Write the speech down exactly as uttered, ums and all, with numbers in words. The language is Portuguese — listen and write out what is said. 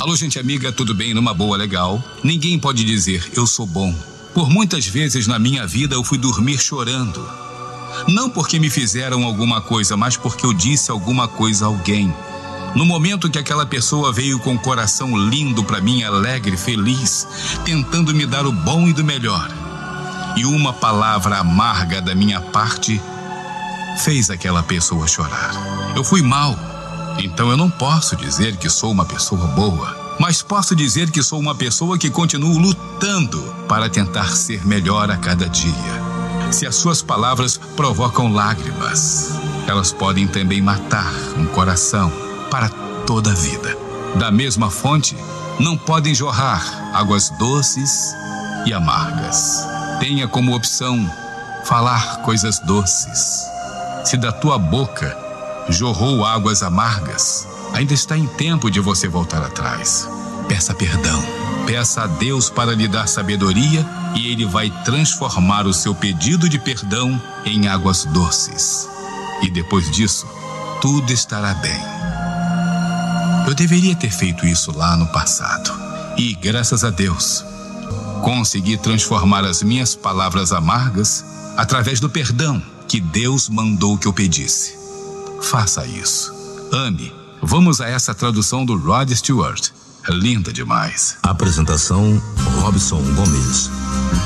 Alô, gente amiga, tudo bem? Numa boa, legal? Ninguém pode dizer, eu sou bom. Por muitas vezes na minha vida eu fui dormir chorando. Não porque me fizeram alguma coisa, mas porque eu disse alguma coisa a alguém. No momento que aquela pessoa veio com o coração lindo para mim, alegre, feliz, tentando me dar o bom e do melhor. E uma palavra amarga da minha parte fez aquela pessoa chorar. Eu fui mal. Então eu não posso dizer que sou uma pessoa boa, mas posso dizer que sou uma pessoa que continuo lutando para tentar ser melhor a cada dia. Se as suas palavras provocam lágrimas, elas podem também matar um coração para toda a vida. Da mesma fonte, não podem jorrar águas doces e amargas. Tenha como opção falar coisas doces. Se da tua boca jorrou águas amargas, ainda está em tempo de você voltar atrás. Peça perdão, peça a Deus para lhe dar sabedoria e Ele vai transformar o seu pedido de perdão em águas doces. E depois disso, tudo estará bem. Eu deveria ter feito isso lá no passado e, graças a Deus, consegui transformar as minhas palavras amargas através do perdão que Deus mandou que eu pedisse. Faça isso. Ame. Vamos a essa tradução do Rod Stewart. Linda demais. Apresentação: Robson Gomes.